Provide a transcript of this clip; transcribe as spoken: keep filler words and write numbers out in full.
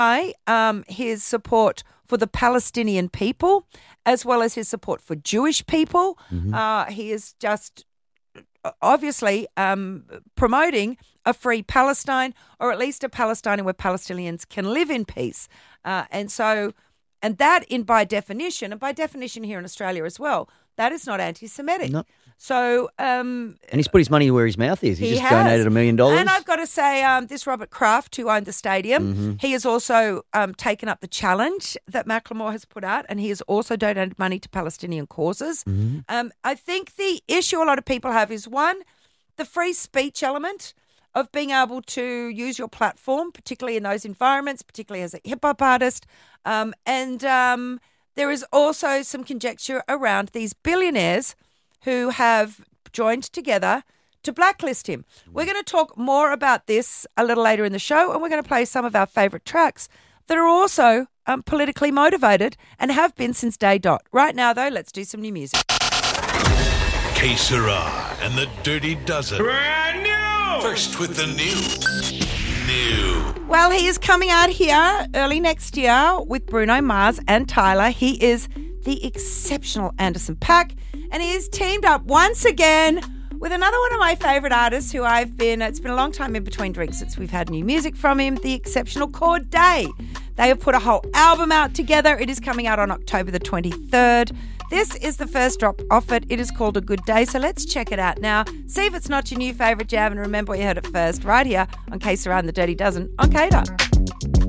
um, his support for the Palestinian people, as well as his support for Jewish people. Mm-hmm. Uh, he is just obviously um, promoting a free Palestine, or at least a Palestine where Palestinians can live in peace. Uh, and so, and that in by definition, and by definition here in Australia as well, that is not anti-Semitic. No. So, um, and he's put his money where his mouth is. He, he just has. donated a million dollars. And I've got to say, um, this Robert Kraft, who owned the stadium, mm-hmm. he has also um, taken up the challenge that Macklemore has put out, and he has also donated money to Palestinian causes. Mm-hmm. Um, I think the issue a lot of people have is, one, the free speech element of being able to use your platform, particularly in those environments, particularly as a hip-hop artist. Um, and um, there is also some conjecture around these billionaires who have joined together to blacklist him. We're going to talk more about this a little later in the show, and we're going to play some of our favourite tracks that are also um, politically motivated and have been since day dot. Right now, though, let's do some new music. Que Sera and the Dirty Dozen. Brand new! First with the new. New. Well, he is coming out here early next year with Bruno Mars and Tyler. He is the exceptional Anderson .Paak, and he is teamed up once again with another one of my favourite artists who I've been, it's been a long time in between drinks since we've had new music from him, the exceptional Cordae. They have put a whole album out together. It is coming out on October the twenty-third. This is the first drop off it. It is called A Good Day, so let's check it out now. See if it's not your new favourite jam, and remember where you heard it first, right here on Que Sera and the Dirty Dozen on K-Dot.